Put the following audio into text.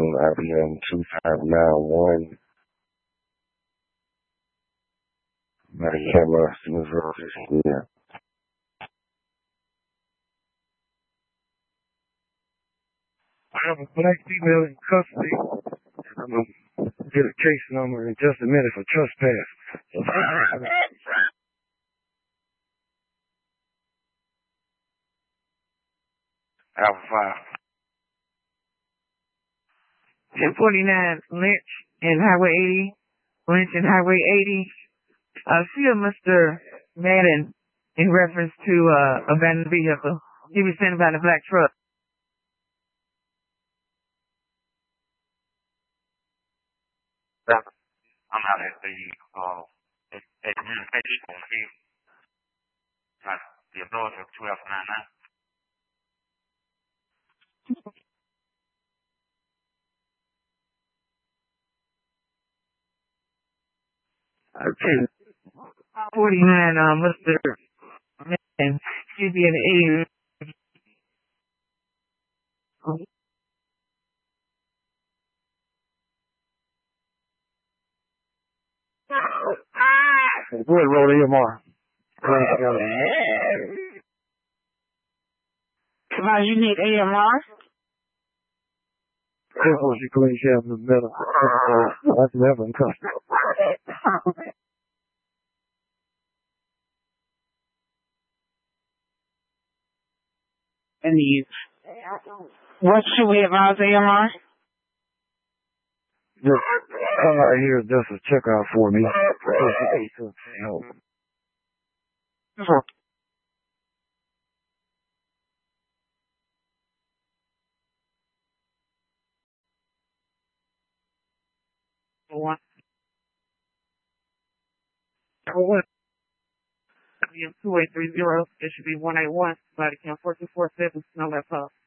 IBM 2591. Camera, yeah. I have a black female in custody. I'm going to get a case number in just a minute for trespass. Alpha 5. 1049 Lynch and Highway 80. Lynch and Highway 80. See Mr. Madden in reference to abandoned vehicle. He was sent by the black truck. I'm out at the communication on the field. The authority of 1299. Okay. 49, Mr. Madden, should be an 80. Go ahead, roll EMR. Come on, you need AMR? She clean shave in the middle. That's never in custody. And what should we advise AMR? Just come right here just to check out for me. What? 2830. It should be 181. Body count 4247. No left off.